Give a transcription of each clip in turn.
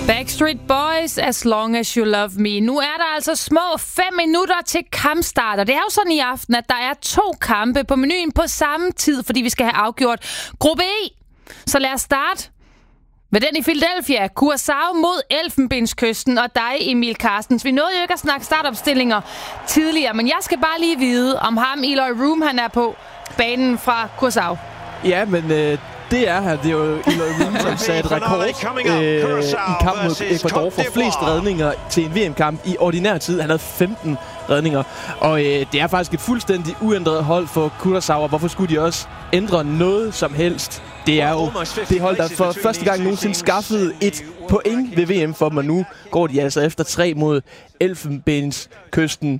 Backstreet Boys, As Long As You Love Me. Nu er der altså små 5 minutter til kampstart, og det er jo sådan i aften, at der er 2 kampe på menuen på samme tid, fordi vi skal have afgjort gruppe E. Så lad os starte med den i Philadelphia. Curaçao mod Elfenbenskysten, og dig, Emil Carstens. Vi nåede jo ikke at snakke startopstillinger tidligere, men jeg skal bare lige vide, om ham Eloy Room, han er på banen fra Curaçao. Ja, men det er her. Det er jo Eloy Room, som satte rekord i kamp mod Ecuador for flest redninger til en VM-kamp i ordinær tid. Han havde 15 redninger, og det er faktisk et fuldstændig uændret hold for Curaçao, og hvorfor skulle de også ændre noget som helst? Det er jo det hold, der for første gang nogensinde skaffede et point ved VM for dem, og nu går de altså efter 3 mod Elfenbenskysten.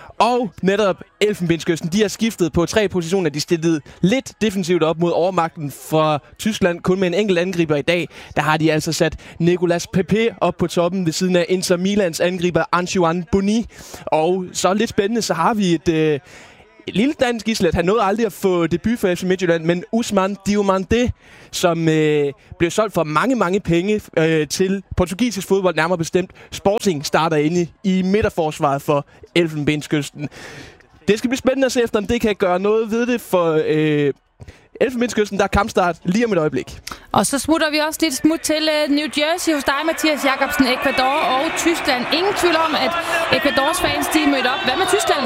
Og netop Elfenbenskysten, de har skiftet på 3 positioner. De stillede lidt defensivt op mod overmagten fra Tyskland, kun med en enkelt angriber i dag. Der har de altså sat Nicolas Pepe op på toppen ved siden af Inter Milans angriber Antoine Boni. Og så lidt spændende, så har vi et lille dansk islet. Han nåede aldrig at få debut for FC Midtjylland, men Ousmane Diomande, som blev solgt for mange penge til portugisisk fodbold, nærmere bestemt Sporting, starter inde i midterforsvaret for Elfenbenskysten. Det skal blive spændende at se efter, om det kan gøre noget ved det for Elfenbenskysten. Der er kampstart lige om et øjeblik. Og så smutter vi også lidt smut til New Jersey hos dig, Mathias Jacobsen, Ecuador og Tyskland. Ingen tvivl om, at Ecuadors fans, de er mødt op. Hvad med Tyskland?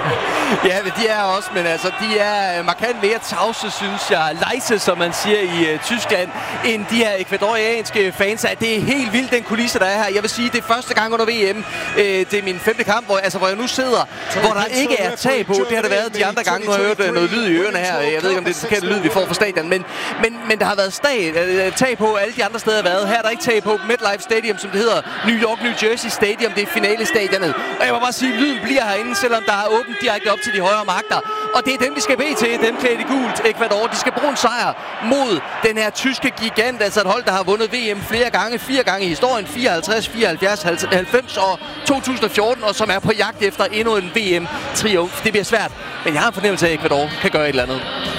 Ja, de er også, men altså, de er markant mere tavse, synes jeg. Leise, som man siger i Tyskland, end de her ecuadorianske fans. Det er helt vildt, den kulisse, der er her. Jeg vil sige, det er første gang under VM. Det er min 5. kamp, hvor jeg nu sidder, hvor der ikke er tag på. Det har det været de andre gange. Nu har jeg hørt noget lyd i ørerne her. Jeg ved ikke, om det er den forkerte lyd, vi får fra stadion, men der har været tag på alle de andre steder har været. Her er der ikke tag på MetLife Stadium, som det hedder. New York, New Jersey Stadium, det er finalestadionet. Og jeg må bare sige, at lyden bliver herinde, selvom der er åbent direkte op til de højere magter. Og det er dem, vi skal bede til, dem klædt i gult, Ecuador. De skal bruge en sejr mod den her tyske gigant, altså et hold, der har vundet VM flere gange, 4 gange i historien, 54, 74, 90 og 2014, og som er på jagt efter endnu en VM-triumf. Det bliver svært, men jeg har en fornemmelse af, at Ecuador kan gøre et eller andet.